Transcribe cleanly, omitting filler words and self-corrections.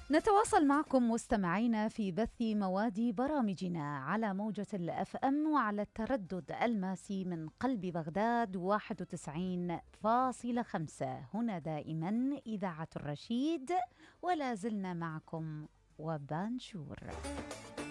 نتواصل معكم مستمعينا في بث مواد برامجنا على موجة الأف أم وعلى التردد الماسي من قلب بغداد 91.5. هنا دائما إذاعة الرشيد، ولا زلنا معكم وبانشور.